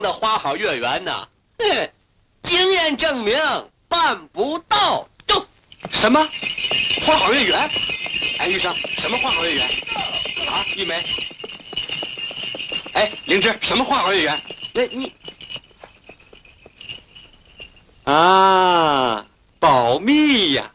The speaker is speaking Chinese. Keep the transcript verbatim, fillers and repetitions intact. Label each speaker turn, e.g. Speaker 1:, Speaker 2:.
Speaker 1: 那花好月圆呐，哼，经验证明办不到。就
Speaker 2: 什么花好月圆？哎，医生，什么花好月圆？啊，玉梅。哎，灵芝，什么花好月圆？
Speaker 1: 那你
Speaker 2: 啊，保密呀。